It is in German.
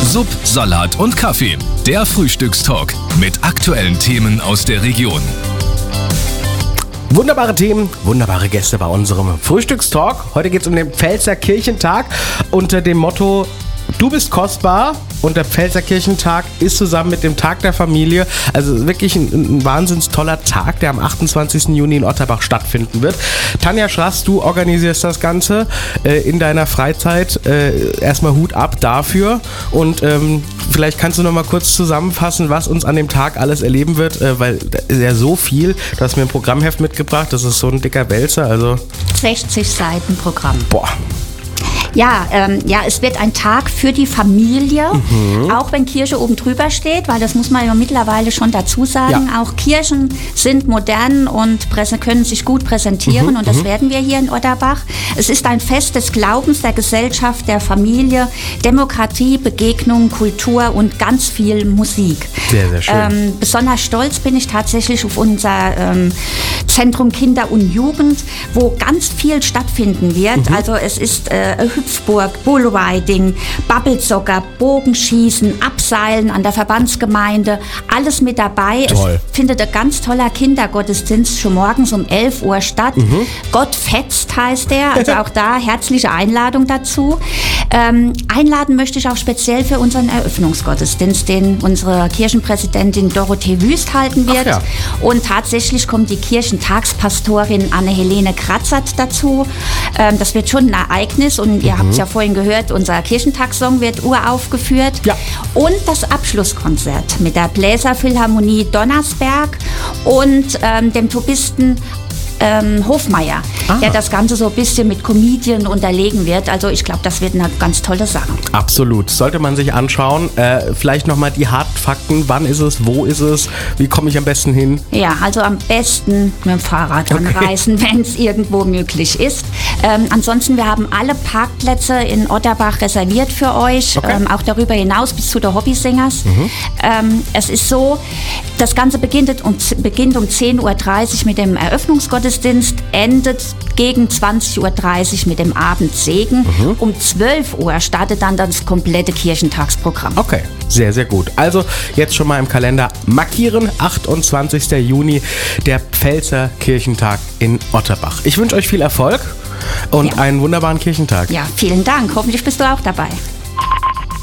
Sub, Salat und Kaffee. Der Frühstückstalk mit aktuellen Themen aus der Region. Wunderbare Themen, wunderbare Gäste bei unserem Frühstückstalk. Heute geht es um den Pfälzer Kirchentag unter dem Motto Du bist kostbar, und der Pfälzer Kirchentag ist zusammen mit dem Tag der Familie, also wirklich ein wahnsinns toller Tag, der am 28. Juni in Otterbach stattfinden wird. Tanja Schrass, du organisierst das Ganze in deiner Freizeit. Erstmal Hut ab dafür, und vielleicht kannst du noch mal kurz zusammenfassen, was uns an dem Tag alles erleben wird, weil da ist ja so viel. Du hast mir ein Programmheft mitgebracht, das ist so ein dicker Wälzer. Also 60 Seiten Programm. Boah. Ja, es wird ein Tag für die Familie, auch wenn Kirche oben drüber steht, weil das muss man ja mittlerweile schon dazu sagen. Ja. Auch Kirchen sind modern und können sich gut präsentieren, und das werden wir hier in Otterbach. Es ist ein Fest des Glaubens, der Gesellschaft, der Familie, Demokratie, Begegnung, Kultur und ganz viel Musik. Sehr, sehr schön. Besonders stolz bin ich tatsächlich auf unser Zentrum Kinder und Jugend, wo ganz viel stattfinden wird. Also es ist Hüpfburg, Bullriding, Babbelzocker, Bogenschießen, Abseilen an der Verbandsgemeinde, alles mit dabei. Toll. Es findet ein ganz toller Kindergottesdienst schon morgens um 11 Uhr statt. Gott fetzt heißt der, also auch da herzliche Einladung dazu. Einladen möchte ich auch speziell für unseren Eröffnungsgottesdienst, den unsere Kirchenpräsidentin Dorothee Wüst halten wird. Ja. Und tatsächlich kommt die Kirchentagspastorin Anne-Helene Kratzert dazu. Das wird schon ein Ereignis, und ihr habt es ja vorhin gehört, unser Kirchentagssong wird uraufgeführt. Ja. Und das Abschlusskonzert mit der Bläserphilharmonie Donnersberg und dem Tubisten Hofmeier, der das Ganze so ein bisschen mit Comedian unterlegen wird. Also ich glaube, das wird eine ganz tolle Sache. Absolut. Sollte man sich anschauen. Vielleicht nochmal die harten Fakten. Wann ist es? Wo ist es? Wie komme ich am besten hin? Ja, also am besten mit dem Fahrrad anreisen, wenn es irgendwo möglich ist. Ansonsten, wir haben alle Parkplätze in Otterbach reserviert für euch. Auch darüber hinaus bis zu der Hobbysingers. Es ist so, das Ganze beginnt um 10.30 Uhr mit dem Eröffnungsgottesdienst, endet gegen 20.30 Uhr mit dem Abendsegen. Um 12 Uhr startet dann das komplette Kirchentagsprogramm. Okay, sehr, sehr gut. Also jetzt schon mal im Kalender markieren, 28. Juni, der Pfälzer Kirchentag in Otterbach. Ich wünsche euch viel Erfolg und einen wunderbaren Kirchentag. Ja, vielen Dank. Hoffentlich bist du auch dabei.